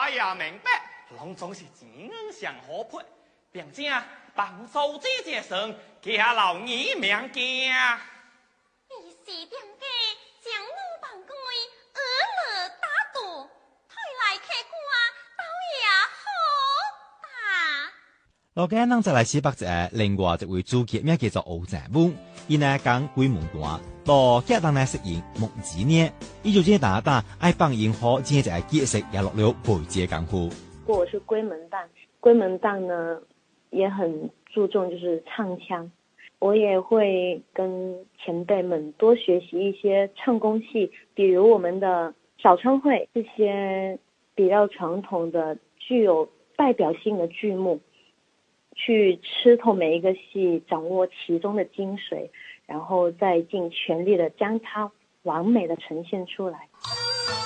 哎呀，明白，隆重是钱上好配，并且帮助这件事，家老你命惊。 你是点个将我放开，儿打赌，退来客官倒也好打。 老家人再来西北者，另外一位主角名叫做欧正武，伊呢讲鬼门关，到家人来适应木子呢，伊就这打打爱帮迎好，今天就系结识也落了背节功夫。 我是龟门旦，龟门旦呢也很注重就是唱腔，我也会跟前辈们多学习一些唱功戏，比如我们的小春会这些比较传统的具有代表性的剧目，去吃透每一个戏，掌握其中的精髓，然后再尽全力的将它完美的呈现出来。